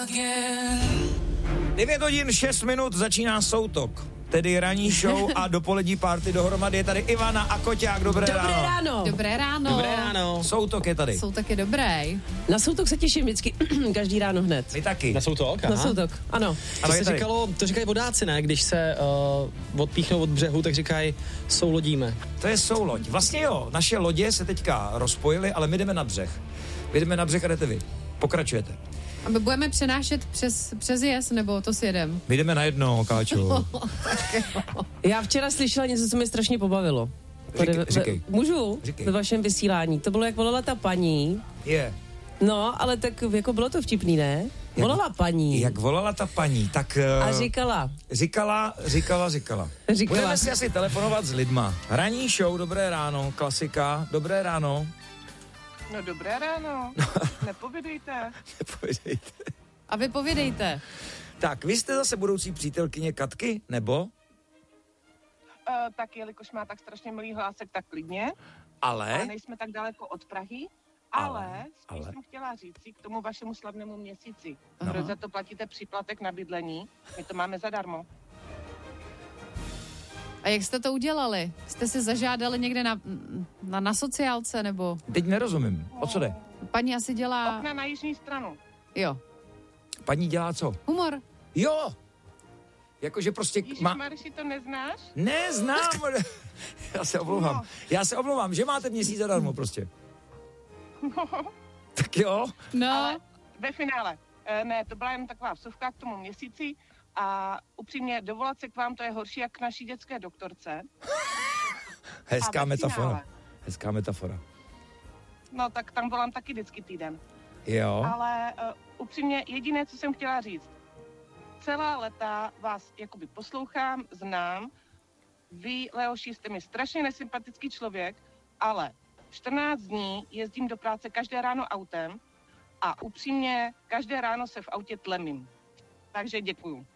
9 hodin 6 minut začíná Soutok, tedy ranní show a dopolední party dohromady. Je tady Ivana a Koťák. Dobré ráno. Dobré ráno. Soutok je tady. Soutok je dobrý. Na Soutok se těším vždycky každý ráno hned. My taky. Na Soutok? Na Soutok, ano. To se říkalo, to říkají vodáci, ne? Když se odpíchnou od břehu, tak říkají soulodíme. To je souloď. Vlastně jo, naše lodě se teďka rozpojily, ale my jdeme na břeh. My jdeme na břeh a jdete vy. Pokračujete. A my budeme přenášet přes jez, nebo to si jedem? My jdeme na jedno, Káčo. Já včera slyšela něco, co mě strašně pobavilo. Říkej. Můžu? Říkej. Ve vašem vysílání. To bylo, jak volala ta paní. Je. No, ale tak jako bylo to vtipný, ne? Volala paní. Jak volala ta paní, tak... A říkala. Říkala. Budeme si asi telefonovat s lidma. Ranní show, dobré ráno, klasika, dobré ráno. No dobré ráno, nepovídejte. A vy povědejte. Tak, vy jste zase budoucí přítelkyně Katky, nebo? Tak jelikož má tak strašně milý hlásek, tak klidně. Ale? A nejsme tak daleko od Prahy. Ale Ale? jsem chtěla říct si k tomu vašemu slavnému měsíci. Aha. Proč za to platíte příplatek na bydlení? My to máme zadarmo. A jak jste to udělali? Jste si zažádali někde na sociálce, nebo? Teď nerozumím. O co jde? Paní asi dělá... Okna na jižní stranu. Jo. Paní dělá co? Humor. Jo! Jakože prostě Ježišmarši, to neznáš? Ne, znám. Já se omlouvám, že máte měsíc zadarmo prostě. No. Tak jo. No. Ale ve finále. Ne, to byla jen taková vsuvka k tomu měsíci a upřímně dovolat se k vám, to je horší jak k naší dětské doktorce. Hezká metafora. No, tak tam volám taky vždycky týden. Jo. Ale upřímně jediné, co jsem chtěla říct. Celá léta vás jakoby poslouchám, znám. Vy, Leoši, jste mi strašně nesympatický člověk, ale 14 dní jezdím do práce každé ráno autem a upřímně každé ráno se v autě tlemím. Takže děkuju.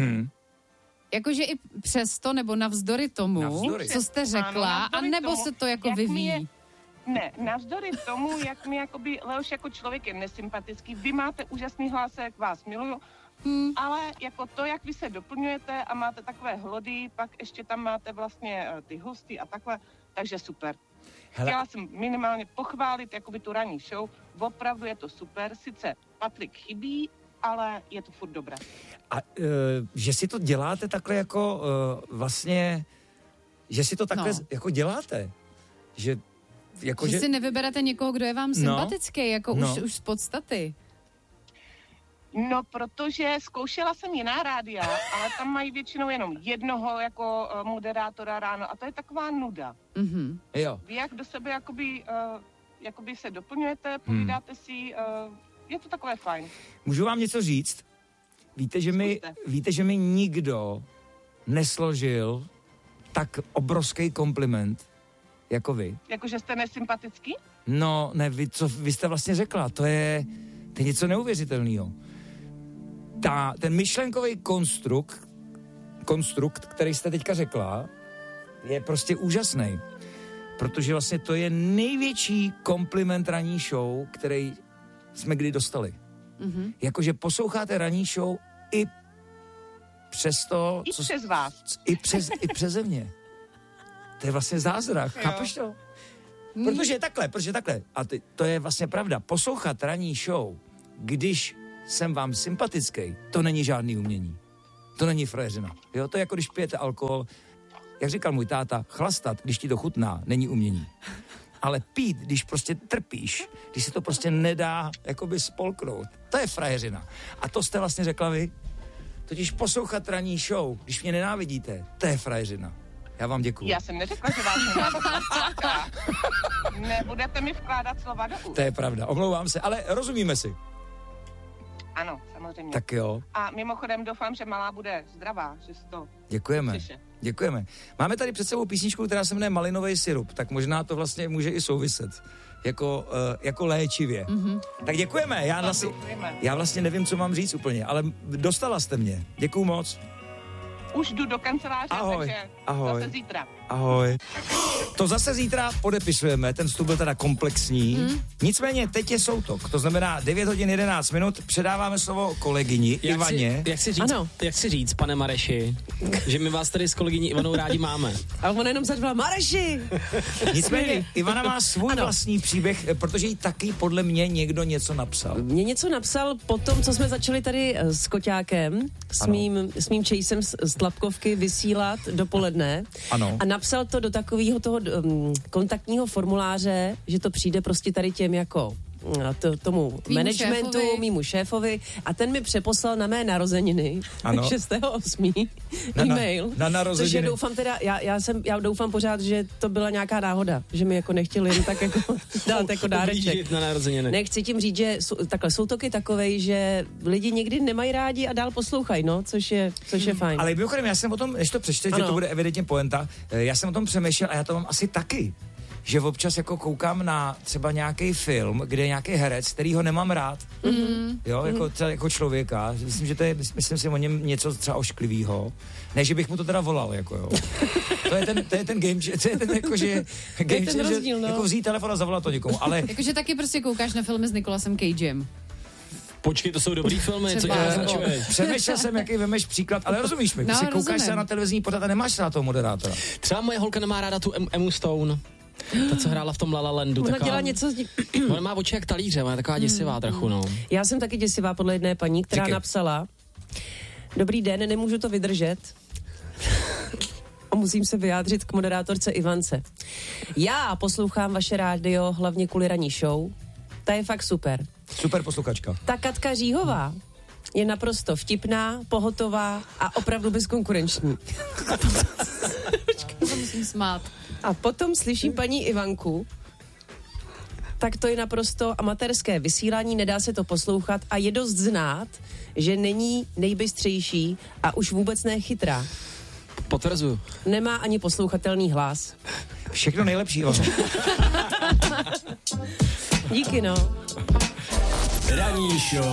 Jakože i přesto, nebo navzdory tomu, co jste řekla, a nebo se to jako vyvíjí? Ne, navzdory tomu, jak mi jakoby Leoš jako člověk je nesympatický, vy máte úžasný hlásek, vás miluju, ale jako to, jak vy se doplňujete a máte takové hlody, pak ještě tam máte vlastně ty hosty a takhle, takže super. Chtěla jsem minimálně pochválit jakoby tu ranní show, opravdu je to super, sice Patrik chybí, ale je to furt dobré. A že si to děláte takhle jako vlastně, že si to takhle jako děláte? Že si nevyberete někoho, kdo je vám sympatický, jako už z podstaty. No, protože zkoušela jsem jiná rádia, ale tam mají většinou jenom jednoho jako moderátora ráno a to je taková nuda. Mm-hmm. Jo. Vy jak do sebe jakoby se doplňujete, povídáte si, je to takové fajn. Můžu vám něco říct? Víte, že mi nikdo nesložil tak obrovský kompliment jako vy. Jakože jste nesympatický? No, ne, vy jste vlastně řekla, to je něco neuvěřitelného. Ten myšlenkový konstrukt, který jste teďka řekla, je prostě úžasný. Protože vlastně to je největší kompliment ranní show, který jsme kdy dostali. Mm-hmm. Jakože posloucháte ranní show i přes to... přes vás. I přeze mě. To je vlastně zázrak, chápeš to? Protože takhle. A to je vlastně pravda. Poslouchat ranní show, když jsem vám sympatický, to není žádný umění. To není frajeřina. Jo, to je jako když pijete alkohol. Jak říkal můj táta, chlastat, když ti to chutná, není umění. Ale pít, když prostě trpíš, když se to prostě nedá jakoby spolknout, to je frajeřina. A to jste vlastně řekla vy. Totiž poslouchat ranní show, když mě nenávidíte, to je frajeřina. Já vám děkuju. Já jsem neřekla, že vás nenávidím. Nebudete mi vkládat slova do úst. To je pravda, omlouvám se, ale rozumíme si. Ano, samozřejmě. Tak jo. A mimochodem doufám, že malá bude zdravá, že si to... Děkujeme. Máme tady před sebou písničku, která se jmenuje Malinový sirup, tak možná to vlastně může i souviset. Jako léčivě. Mm-hmm. Tak děkujeme. Já vlastně nevím, co mám říct úplně, ale dostala jste mě. Děkuju moc. už jdu do kanceláře, Ahoj. takže Ahoj. zase zítra. Ahoj. To zase zítra podepisujeme, ten vstup byl teda komplexní. Nicméně teď je soutok, to znamená 9 hodin 11 minut, předáváme slovo kolegyni Ivaně. Jak si říct, pane Mareši, že my vás tady s kolegyní Ivanou rádi máme. A ona jenom zařvala Mareši! Nicméně Ivana má svůj vlastní příběh, protože jí taky podle mě někdo něco napsal. Mě něco napsal po tom, co jsme začali tady s Koťákem, s mým Chasem z Tlapkovky vysílat dopoledne. Ano. A napsal to do takového toho kontaktního formuláře, že to přijde prostě tady těm jako tomu managementu, mýmu šéfovi, a ten mi přeposlal na mé narozeniny 6.8. e-mail. Na narozeniny. Což já doufám teda, já doufám pořád, že to byla nějaká náhoda, že mi jako nechtěli jen tak jako dát jako dáreček. Na narozeniny. Nechci tím říct, že takhle soutok je takovej, že lidi někdy nemají rádi a dál poslouchají, no, což je fajn. Ale mimochodem, já jsem o tom, než to přečteš, že to bude evidentně poenta, já jsem o tom přemýšlel a já to mám asi taky. Že občas jako koukám na třeba nějaký film, kde je nějaký herec, který ho nemám rád, jo, jako člověka. Myslím, že myslím si o něm něco třeba ošklivýho. Ne, že bych mu to teda volal, jako jo. To je ten game, to je ten jako, že game, ten rozdíl, že jako vzít telefon a zavolat to někomu, ale... Jakože taky prostě koukáš na filmy s Nicolasem Cagem. Počkej, to jsou dobrý filmy, co označuješ? Přemýšlel jsem, jaký vemeš příklad, ale rozumíš mi, když si koukáš se na televizní pořad a nemáš rád toho moderátora. Třeba moje holka nemá ráda tu Emmu Stone. Ta, co hrála v tom La La Landu. Ona dělá něco... Ona má oči jak talíře, ona je taková děsivá trochu, no. Já jsem taky děsivá podle jedné paní, která napsala: Dobrý den, nemůžu to vydržet. A musím se vyjádřit k moderátorce Ivance. Já poslouchám vaše rádio hlavně kvůli ranní show. Ta je fakt super. Super posluchačka. Ta Katka Říhová je naprosto vtipná, pohotová a opravdu bezkonkurenční. To musím smát. A potom slyším paní Ivanku, tak to je naprosto amatérské vysílání, nedá se to poslouchat a je dost znát, že není nejbystřejší a už vůbec ne chytrá. Potvrzuju. Nemá ani poslouchatelný hlas. Všechno nejlepší, Díky, no. Ranní show